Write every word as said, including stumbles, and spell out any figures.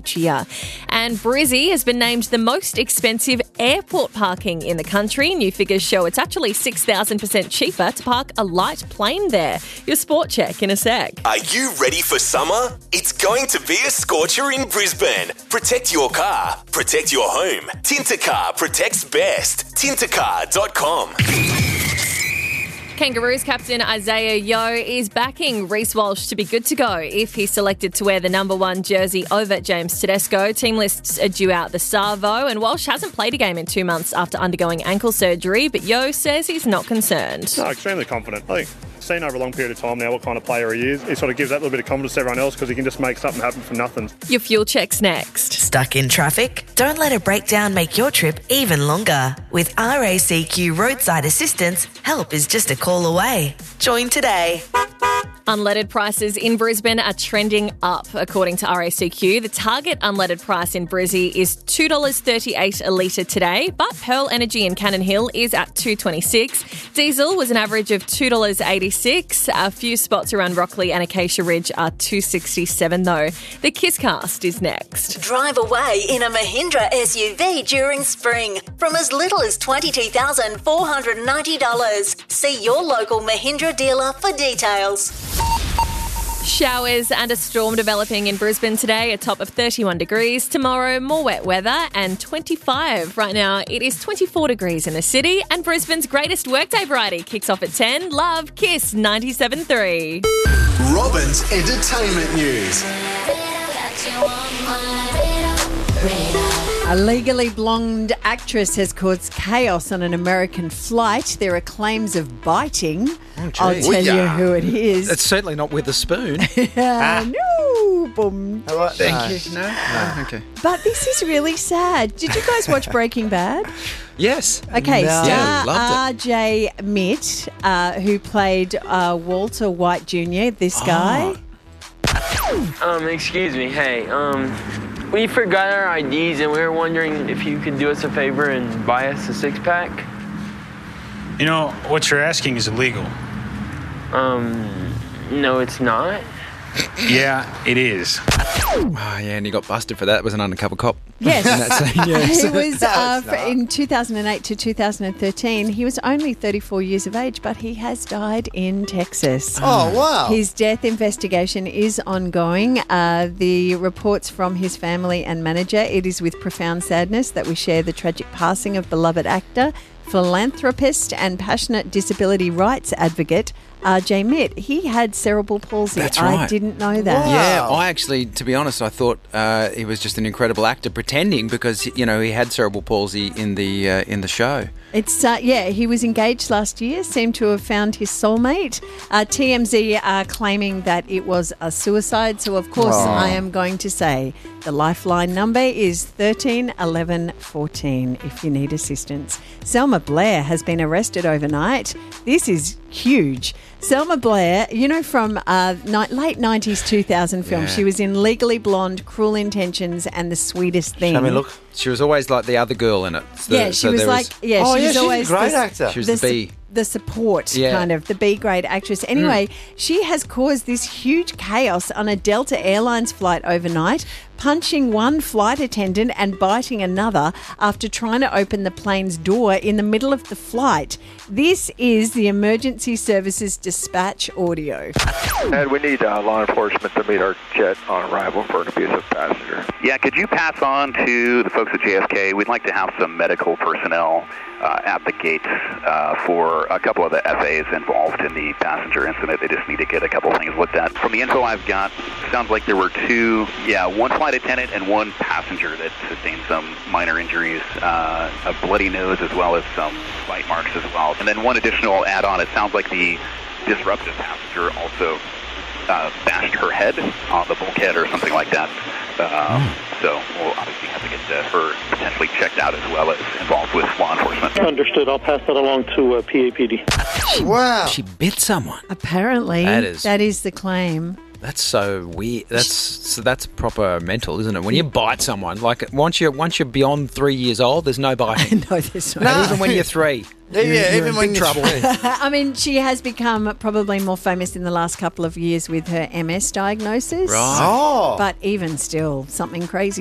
Year. And Brizzy has been named the most expensive airport parking in the country. New figures show it's actually six thousand percent cheaper to park a light plane there. Your sport check in a sec. Are you ready for summer? It's going to be a scorcher in Brisbane. Protect your car. Protect your home. Tintercar protects best. Tintercar dot com. Kangaroos captain Isaiah Yeo is backing Reece Walsh to be good to go if he's selected to wear the number one jersey over James Tedesco. Team lists are due out the Savo, and Walsh hasn't played a game in two months after undergoing ankle surgery, but Yeo says he's not concerned. No, extremely confident. I think seen over a long period of time now what kind of player he is. He sort of gives that little bit of confidence to everyone else because he can just make something happen from nothing. Your fuel check's next. Stuck in traffic? Don't let a breakdown make your trip even longer. With R A C Q Roadside Assistance, help is just a call away. Join today. Unleaded prices in Brisbane are trending up, according to R A C Q. The target unleaded price in Brizzy is two dollars thirty-eight a litre today, but Pearl Energy in Cannon Hill is at two dollars twenty-six. Diesel was an average of two dollars eighty-six. A few spots around Rockley and Acacia Ridge are two dollars sixty-seven though. The Kisscast is next. Drive away in a Mahindra S U V during spring from as little as twenty-two thousand four hundred ninety dollars. See your local Mahindra dealer for details. Showers and a storm developing in Brisbane today, a top of thirty-one degrees. Tomorrow, more wet weather and twenty-five. Right now, it is twenty-four degrees in the city, and Brisbane's greatest workday variety kicks off at ten. Love, Kiss ninety-seven point three. Robin's Entertainment News. A legally blonde actress has caused chaos on an American flight. There are claims of biting. Oh, I'll tell Ooh, yeah. you who it is. It's certainly not with a spoon. uh, no, boom. All right, thank Uh, you. No? no, okay. But this is really sad. Did you guys watch Breaking Bad? Yes. Okay, No. star Yeah, loved it. R J Mitt, uh, who played uh, Walter White Junior, this guy. Um, excuse me, hey, um, we forgot our I Ds and we were wondering if you could do us a favor and buy us a six-pack. You know, what you're asking is illegal. Um, no, it's not. Yeah, it is. Oh, yeah, and he got busted for that. It was an undercover cop. Yes. In that scene, yes. It was No, uh, it's for, not. in two thousand eight to two thousand thirteen. He was only thirty-four years of age, but he has died in Texas. Oh, wow. His death investigation is ongoing. Uh, the reports from his family and manager, it is with profound sadness that we share the tragic passing of beloved actor, philanthropist and passionate disability rights advocate, R J Mitt. He had cerebral palsy. That's right. I didn't know that. Yeah, I actually, to be honest, I thought uh, he was just an incredible actor pretending because, you know, he had cerebral palsy in the uh, in the show. It's uh, yeah, he was engaged last year, seemed to have found his soulmate. Uh, T M Z are claiming that it was a suicide, so of course Oh. I am going to say the lifeline number is thirteen eleven fourteen if you need assistance. Selma Blair has been arrested overnight. This is huge. Selma Blair, you know, from uh, ni- late nineties, two thousand film. Yeah. She was in Legally Blonde, Cruel Intentions and The Sweetest Thing. Show me a look. She was always like the other girl in it. So- Yeah, she so was there like, yeah, Oh, she yeah, was she's a always great the, actor. She was the the B. su- the support, Yeah. kind of, the B grade actress. Anyway, she has caused this huge chaos on a Delta Airlines flight overnight, punching one flight attendant and biting another after trying to open the plane's door in the middle of the flight. This is the emergency services dispatch audio. And we need uh, law enforcement to meet our jet on arrival for an abusive passenger. Yeah, could you pass on to the folks at J F K? We'd like to have some medical personnel uh, at the gates uh, for a couple of the F As involved in the passenger incident. They just need to get a couple of things looked at. From the info I've got, sounds like there were two, yeah, one flight attendant and one passenger that sustained some minor injuries, uh, a bloody nose as well as some bite marks as well. And then one additional add-on, it sounds like the disruptive passenger also uh, bashed her head on the bulkhead or something like that. Uh, So we'll obviously have to get uh, her potentially checked out as well as involved with law enforcement. Understood. I'll pass that along to uh, P A P D. Wow. She bit someone. Apparently, That is- that is the claim. That's so weird. That's so that's proper mental, isn't it? When you bite someone, like once you're once you're beyond three years old, there's no biting. No, there's no. And even when you're three. Yeah, you're, yeah you're even in when big you're trouble. I mean, she has become probably more famous in the last couple of years with her M S diagnosis. Right. Oh. But even still, something crazy.